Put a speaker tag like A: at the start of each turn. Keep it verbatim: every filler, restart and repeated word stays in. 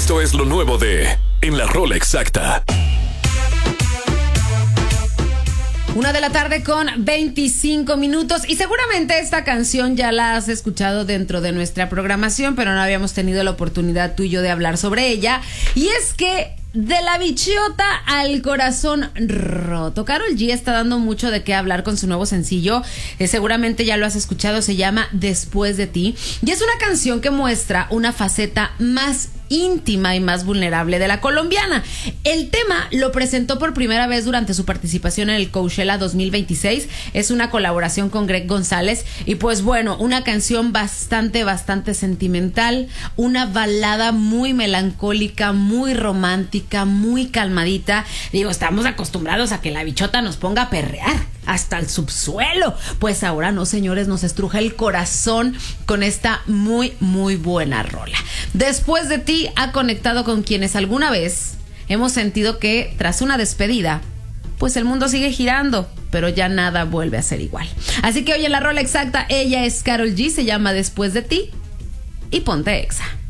A: Esto es lo nuevo de En la Rola Exacta.
B: Una de la tarde con veinticinco minutos y seguramente esta canción ya la has escuchado dentro de nuestra programación, pero no habíamos tenido la oportunidad tú y yo de hablar sobre ella. Y es que de la bichota al corazón roto, Karol G está dando mucho de qué hablar con su nuevo sencillo. Eh, seguramente ya lo has escuchado, se llama Después de ti. Y es una canción que muestra una faceta más íntima y más vulnerable de la colombiana. El tema lo presentó por primera vez durante su participación en el Coachella dos mil veintiséis. Es una colaboración con Greg González y pues bueno, una canción bastante, bastante sentimental, una balada muy melancólica, muy romántica, muy calmadita. Digo, estamos acostumbrados a que la bichota nos ponga a perrear hasta el subsuelo. Pues ahora no, señores, nos estruja el corazón con esta muy, muy buena rola. Después de ti ha conectado con quienes alguna vez hemos sentido que tras una despedida, pues el mundo sigue girando, pero ya nada vuelve a ser igual. Así que hoy en la rola exacta, ella es Karol G, se llama Después de ti y ponte exa.